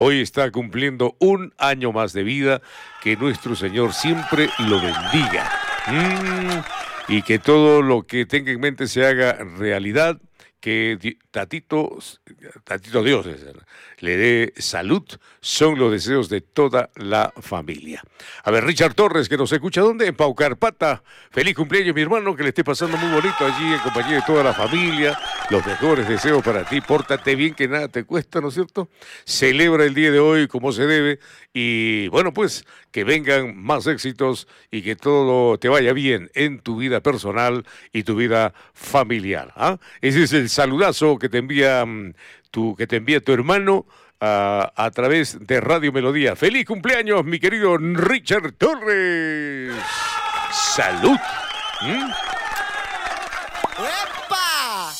Hoy está cumpliendo un año más de vida. Que nuestro Señor siempre lo bendiga. Y que todo lo que tenga en mente se haga realidad. Que Tatito Dios le dé salud, son los deseos de toda la familia. A ver, Richard Torres, que nos escucha, ¿dónde? En Paucarpata. Feliz cumpleaños, mi hermano, que le esté pasando muy bonito allí en compañía de toda la familia. Los mejores deseos para ti. Pórtate bien, que nada te cuesta, ¿no es cierto? Celebra el día de hoy como se debe. Y bueno, pues que vengan más éxitos y que todo te vaya bien en tu vida personal y tu vida familiar. Ese es el saludazo que te envía tu hermano a través de Radio Melodía. ¡Feliz cumpleaños, mi querido Richard Torres! ¡Salud!